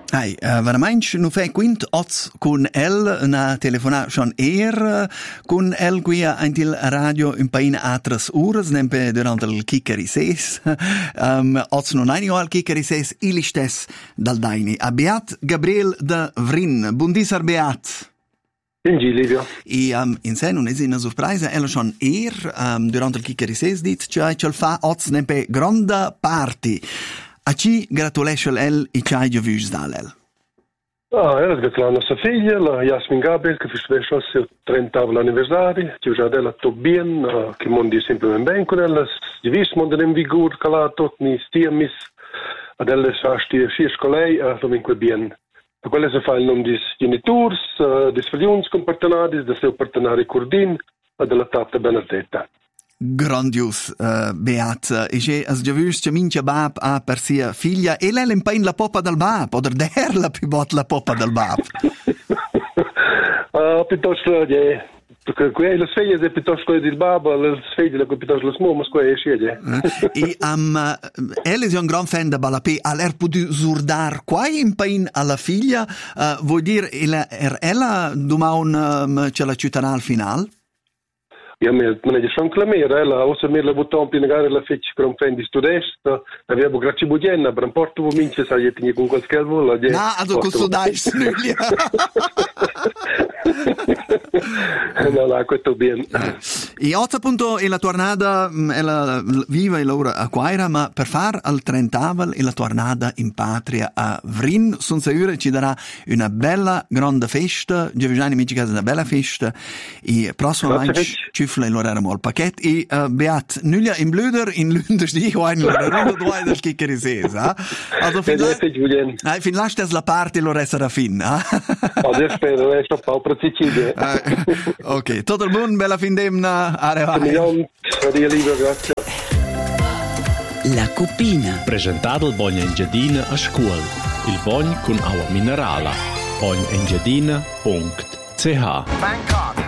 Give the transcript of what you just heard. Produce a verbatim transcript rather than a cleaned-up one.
Hai, uh, veramente non fai quint oz con el una telefonata schon er con el qui a il radio un paio altres ures nempe durante il Kikeri ses um, oz non hai al Kikeri ses ilistes dal daini a Beat Gabriel de Vrin. Bundisar Beat. Benji, Livio. E um, in sé non è una sorpresa, ella schon er um, durante il Kikeri ses dit cioè ce fa oz nempe grande party. A ci gratulesce el i c'hai già visto dall'el? Ah, era la nostra figlia, la Jasmin Gabriel, che festeggia il suo trentesimo anniversario, che già della tutto bene, che mondi semplicemente bene con ella, di visto mondo in vigore, che la tutto ni stiamis, ad ella sa stia sia scolei, a comunque bene. A quelle si fa il nome di genitori, di sfiglioni con partenari, del suo partenari Curdin, e della tata Benedetta. Grandios, uh, Beat. E se as già visto minchia bab a per sia figlia e lei l'impein la poppa del bab, o der la più bot la poppa del bab. Ah, piuttosto, yeah. Perché qui le sveglie è piuttosto del bab, le sveglie è piuttosto le små, ma qua è sceglie. E am elle è un gran fan da Balapé, all'er potuto zurdar quai impein alla figlia, uh, vuol dire er ella domaun um, ce la ciutarà al final? Ja, men men är ju klamera eller och så med la botton på negare la fetch con prendi studesta avevo grazie budienna per un porto vo mince sai che tinha con quel schermo la de no also con studai snuglia no la questo bien e otto appunto e la tornata ella viva e l'ora a Quaira ma per far al trentavel e la tornata in patria a Vrin son sicuro ci darà una bella grande festa Giovanni mi dice una bella festa e prossimo anno Tjufla in loro erano al pacchetto e uh, Beat nulla in blöder in lunders di wine loro rondo due del Kikeri ses eh also fin là eh fin là stes la parte lo resta fin eh adesso spero è troppo preciside ok tutto il buon bella fin demna arrivai grazie La Cupina presentato il Bogna Engiadina a scuola il Bogna con acqua minerale bogna engiadina punto c h. Bangkok